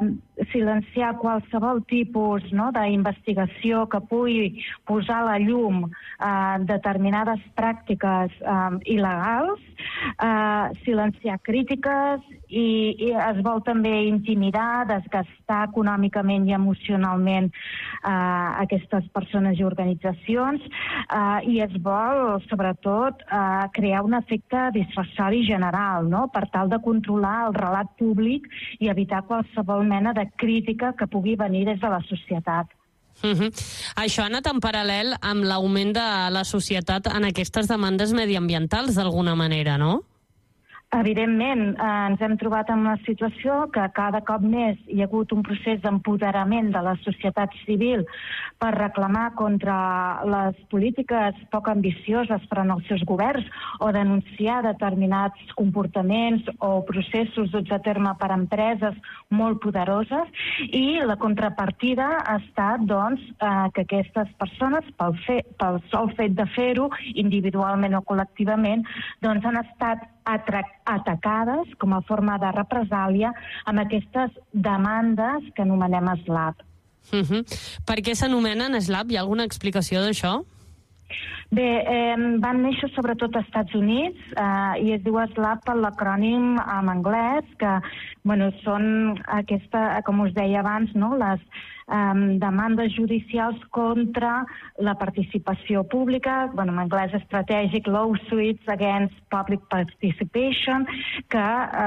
silenciar qualsevol tipus d'investigació que pugui posar a la llum determinades pràctiques il·legals, silenciar crítiques i es vol també intimidar, desgastar econòmicament i emocionalment aquestes persones i organitzacions i es vol, sobretot, crear un efecte dissuasori general, no?, per tal de controlar el relat públic i evitar qualsevol mena de crítica que pugui venir des de la societat. Això ha anat en paral·lel amb l'augment de la societat en aquestes demandes mediambientals, d'alguna manera, no? Evidentment, ens hem trobat en una situació que cada cop més hi ha hagut un procés d'empoderament de la societat civil per reclamar contra les polítiques poc ambicioses per als seus governs o denunciar determinats comportaments o processos duts a terme per empreses molt poderoses, i la contrapartida ha estat que aquestes persones, pel sol fet de fer-ho, individualment o col·lectivament, han estat atacades com a forma de represàlia amb aquestes demandes que anomenem SLAPP. Per què s'anomenen SLAPP? Hi ha alguna explicació d'això? Bé, van néixer sobretot als Estats Units i es diu SLAPP per l'acrònim en anglès, que són com us deia abans, les demandes judicials contra la participació pública, en anglès Strategic Lawsuits Against Public Participation, que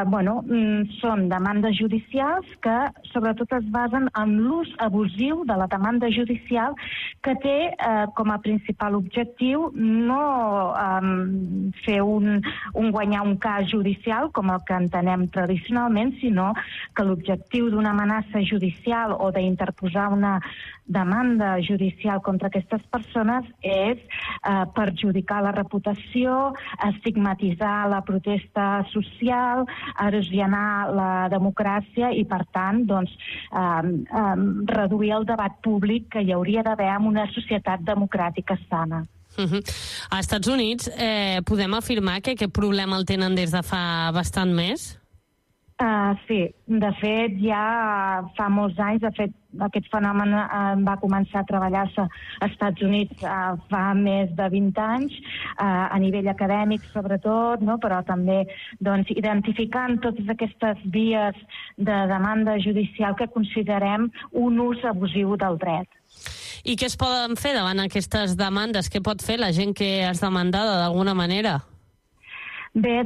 són demandes judicials que sobretot es basen en l'ús abusiu de la demanda judicial, que té com a principal objectiu no fer guanyar un cas judicial com el que entenem tradicionalment, sinó que l'objectiu d'una amenaça judicial o d'interposar una demanda judicial contra aquestes persones és perjudicar la reputació, estigmatitzar la protesta social, erosionar la democràcia i, per tant, reduir el debat públic que hi hauria d'haver en una societat democràtica sana. Als Estats Units podem afirmar que aquest problema el tenen des de fa bastant més? Sí, de fet ja fa molts anys, aquest fenomen va començar a treballar-se als Estats Units fa més de 20 anys, a nivell acadèmic sobretot, però també identificant totes aquestes vies de demanda judicial que considerem un ús abusiu del dret. I què es poden fer davant aquestes demandes? Què pot fer la gent que és demandada d'alguna manera? Bé,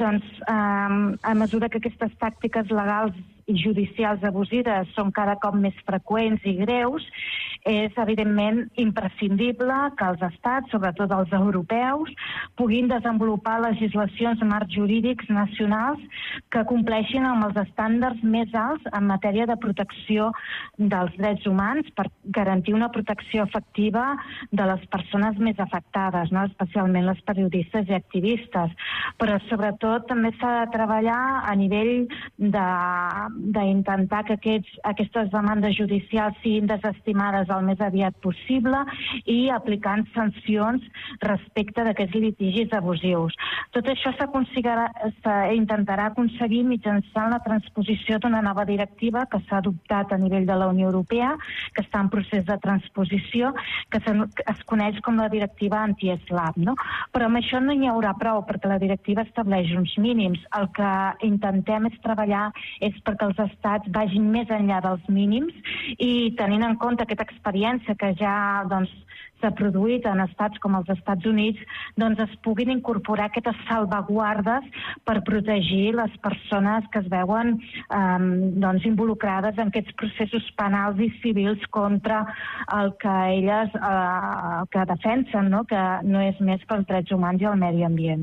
a mesura que aquestes tàctiques legals i judicials abusives són cada cop més freqüents i greus, és evidentment imprescindible que els estats, sobretot els europeus, puguin desenvolupar legislacions, marcs jurídics nacionals que compleixin amb els estàndards més alts en matèria de protecció dels drets humans per garantir una protecció efectiva de les persones més afectades, especialment les periodistes i activistes. Però sobretot també s'ha de treballar a nivell d'intentar que aquestes demandes judicials siguin desestimades el més aviat possible i aplicant sancions respecte d'aquests litigis abusius. Tot això s'intentarà aconseguir mitjançant la transposició d'una nova directiva que s'ha adoptat a nivell de la Unió Europea, que està en procés de transposició, que es coneix com la directiva anti-SLAPP. Però amb això no n'hi haurà prou, perquè la directiva estableix uns mínims. El que intentem és treballar és perquè els estats vagin més enllà dels mínims i tenint en compte aquesta experiència que ja s'ha produït en estats com els Estats Units, es puguin incorporar aquestes salvaguardes per protegir les persones que es veuen involucrades en aquests processos penals i civils contra el que elles que defensen, que no és més que els drets humans i el medi ambient.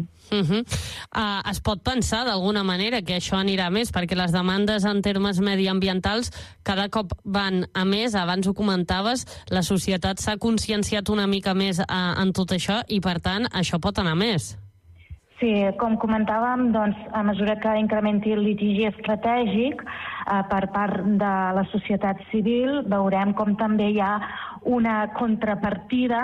Es pot pensar d'alguna manera que això anirà més, perquè les demandes en termes mediambientals cada cop van a més. Abans ho comentaves, la societat s'ha conscienciat una mica més en tot això i, per tant, això pot anar més. Sí, com comentàvem, a mesura que incrementi el litigi estratègic, per part de la societat civil, veurem com també hi ha una contrapartida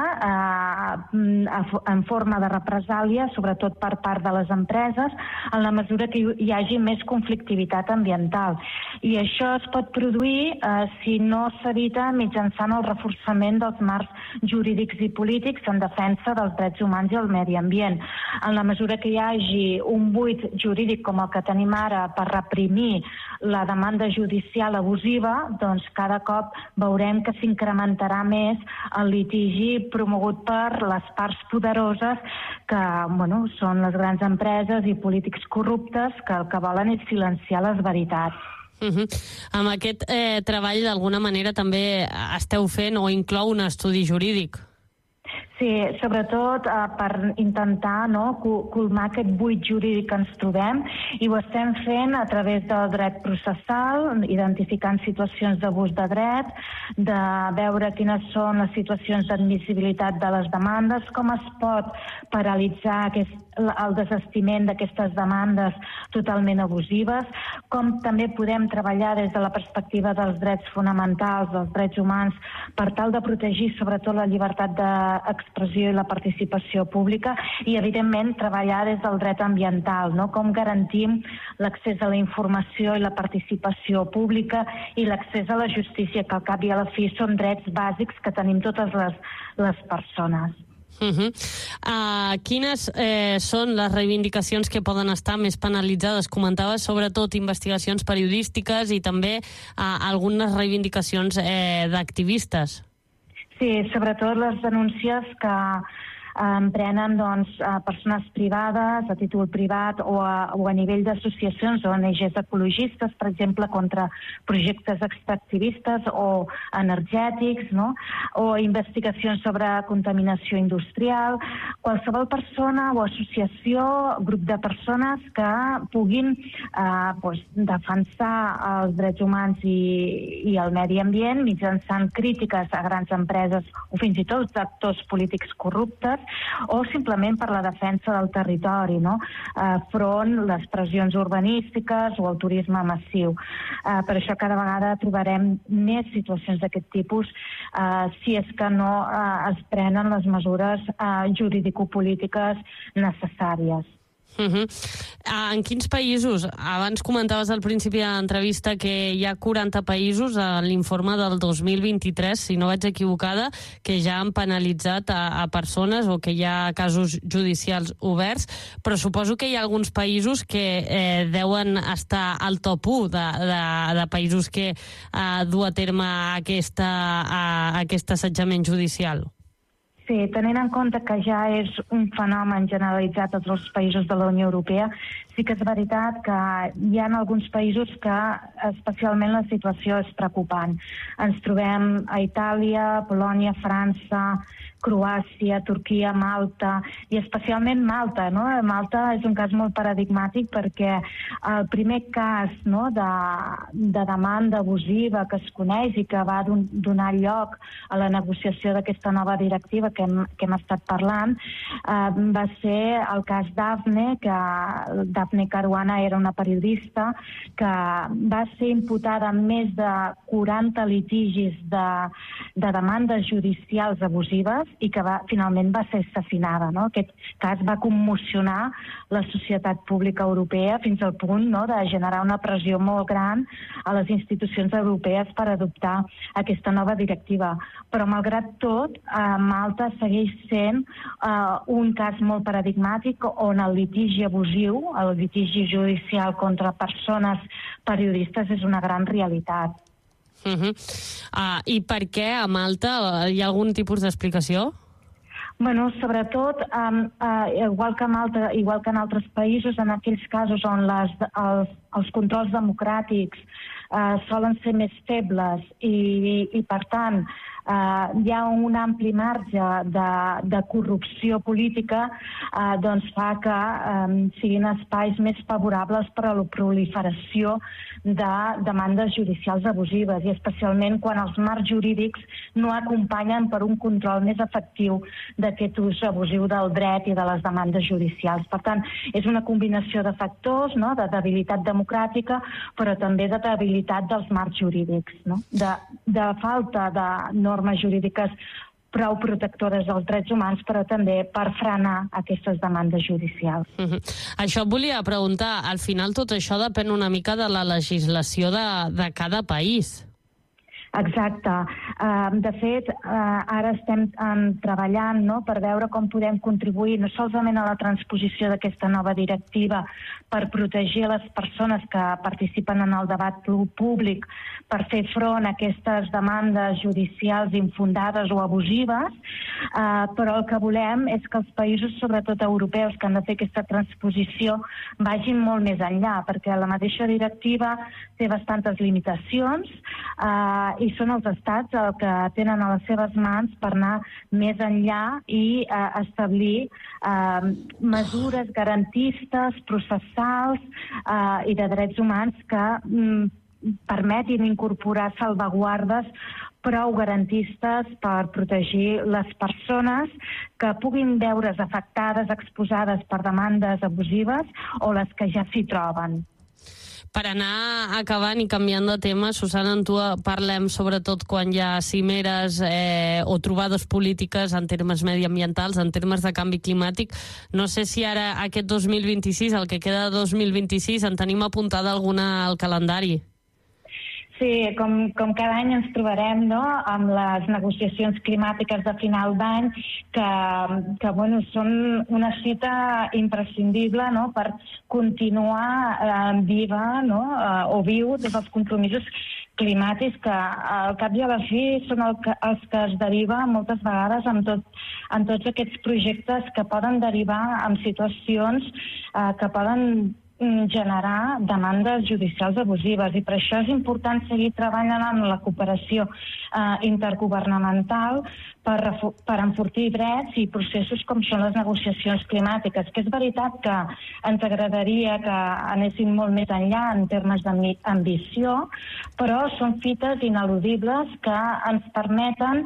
en forma de represàlia, sobretot per part de les empreses, en la mesura que hi hagi més conflictivitat ambiental. I això es pot produir si no s'evita mitjançant el reforçament dels marcs jurídics i polítics en defensa dels drets humans i el medi ambient. En la mesura que hi hagi un buit jurídic com el que tenim ara per reprimir la demanda judicial abusiva, doncs cada cop veurem que s'incrementarà més el litigi promogut per les parts poderoses que són les grans empreses i polítics corruptes que el que volen és silenciar les veritats. Amb aquest treball, d'alguna manera, també esteu fent o inclou un estudi jurídic? Sí, sobretot per intentar colmar aquest buit jurídic que ens trobem, i ho estem fent a través del dret processal, identificant situacions d'abús de dret, de veure quines són les situacions d'admissibilitat de les demandes, com es pot paralitzar el desestiment d'aquestes demandes totalment abusives, com també podem treballar des de la perspectiva dels drets fonamentals, dels drets humans, per tal de protegir sobretot la llibertat d'expressió i la participació pública, i evidentment treballar des del dret ambiental, com garantim l'accés a la informació i la participació pública i l'accés a la justícia, que al cap i a la fi són drets bàsics que tenim totes les persones. Quines són les reivindicacions que poden estar més penalitzades? Comentaves sobretot investigacions periodístiques i també algunes reivindicacions d'activistes. Sí, sobretot les denúncies que emprenen persones privades, a títol privat o a nivell d'associacions o ONGs ecologistes, per exemple, contra projectes extractivistes o energètics, o investigacions sobre contaminació industrial. Qualsevol persona o associació, grup de persones que puguin defensar els drets humans i el medi ambient mitjançant crítiques a grans empreses o fins i tot actors polítics corruptes, o simplement per la defensa del territori, front les pressions urbanístiques o el turisme massiu. Per això cada vegada trobarem més situacions d'aquest tipus si és que no es prenen les mesures juridicopolítiques necessàries. En quins països? Abans comentaves al principi de l'entrevista que hi ha 40 països a l'informe del 2023, si no vaig equivocada, que ja han penalitzat a persones o que hi ha casos judicials oberts, però suposo que hi ha alguns països que deuen estar al top 1 de països que du a terme aquest assetjament judicial. Sí, tenint en compte que ja és un fenomen generalitzat a tots els països de la Unió Europea, sí que és veritat que hi ha alguns països que especialment la situació és preocupant. Ens trobem a Itàlia, Polònia, França, Croàcia, Turquia, Malta, i especialment Malta. Malta és un cas molt paradigmàtic perquè el primer cas de demanda abusiva que es coneix i que va donar lloc a la negociació d'aquesta nova directiva que hem estat parlant va ser el cas Dafne, que Dafne Caruana era una periodista que va ser imputada amb més de 40 litigis de demandes judicials abusives i que finalment va ser assassinada. Aquest cas va commocionar la societat pública europea fins al punt de generar una pressió molt gran a les institucions europees per adoptar aquesta nova directiva. Però, malgrat tot, Malta segueix sent un cas molt paradigmàtic on el litigi abusiu, el litigi judicial contra persones periodistes és una gran realitat. I per què a Malta? Hi ha algun tipus d'explicació? Sobretot, igual que a Malta, igual que en altres països, en aquells casos on els controls democràtics solen ser més febles i per tant, hi ha un ampli marge de corrupció política, doncs fa que siguin espais més favorables per a la proliferació de demandes judicials abusives, i especialment quan els marcs jurídics no acompanyen per un control més efectiu d'aquest ús abusiu del dret i de les demandes judicials. Per tant, és una combinació de factors, no?, de debilitat democràtica, però també de debilitat dels marcs jurídics, no?, de falta de normes jurídiques prou protectores dels drets humans, però també per frenar aquestes demandes judicials. Això et volia preguntar, al final tot això depèn una mica de la legislació de cada país. Exacte. De fet, ara estem treballant, no?, per veure com podem contribuir no solament a la transposició d'aquesta nova directiva per protegir les persones que participen en el debat públic, per fer front a aquestes demandes judicials infundades o abusives, però el que volem és que els països, sobretot europeus, que han de fer aquesta transposició, vagin molt més enllà, perquè la mateixa directiva té bastantes limitacions i són els estats els que tenen a les seves mans per anar més enllà i establir mesures garantistes, processals i de drets humans que permetin incorporar salvaguardes prou garantistes per protegir les persones que puguin veure's afectades, exposades per demandes abusives o les que ja s'hi troben. Per anar acabant i canviant de tema, Susana, amb tu parlem sobretot quan hi ha cimeres o trobades polítiques en termes mediambientals, en termes de canvi climàtic. No sé si ara aquest 2026, el que queda de 2026, en tenim apuntada alguna al calendari. Sí, com cada any ens trobarem, no?, amb les negociacions climàtiques de final d'any, que bueno, són una cita imprescindible, no?, per continuar viva, no?, o viu des dels compromisos climàtics que al cap i a la fi són els que es deriva moltes vegades en tots aquests projectes que poden derivar en situacions que poden generar demandes judicials abusives, i per això és important seguir treballant en la cooperació intergovernamental per enfortir drets i processos com són les negociacions climàtiques, que és veritat que ens agradaria que anessin molt més enllà en termes d'ambició, però són fites ineludibles que ens permeten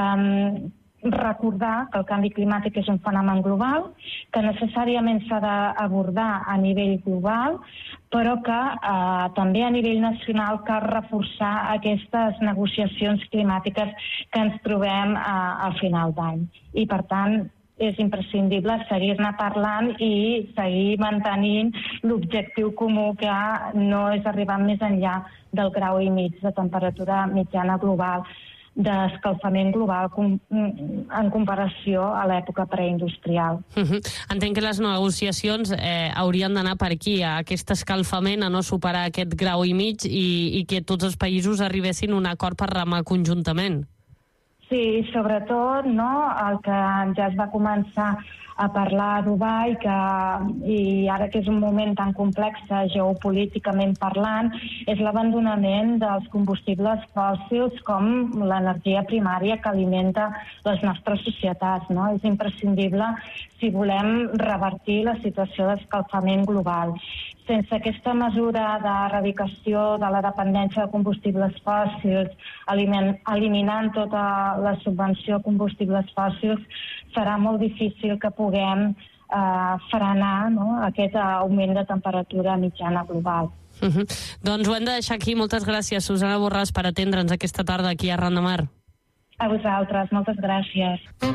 recordar que el canvi climàtic és un fenomen global, que necessàriament s'ha d'abordar a nivell global, però que també a nivell nacional cal reforçar aquestes negociacions climàtiques que ens trobem a final d'any. I, per tant, és imprescindible seguir-ne parlant i seguir mantenint l'objectiu comú, que no és arribar més enllà del 1,5 graus de temperatura mitjana global d'escalfament global en comparació a l'època preindustrial. Entenc que les negociacions haurien d'anar per aquí, a aquest escalfament, a no superar aquest 1,5 graus i que tots els països arribessin a un acord per remar conjuntament. Sí, sobretot, no, el que ja es va començar a parlar a Dubai, i ara que és un moment tan complex geopolíticament parlant, és l'abandonament dels combustibles fòssils com l'energia primària que alimenta les nostres societats, no? És imprescindible si volem revertir la situació d'escalfament global. Sense aquesta mesura d'erradicació de la dependència de combustibles fòssils, eliminant tota la subvenció a combustibles fòssils, serà molt difícil que puguem frenar, no?, aquest augment de temperatura mitjana global. Doncs ho hem de deixar aquí. Moltes gràcies, Susana Borràs, per atendre'ns aquesta tarda aquí a Arran de Mar. A vosaltres, moltes gràcies.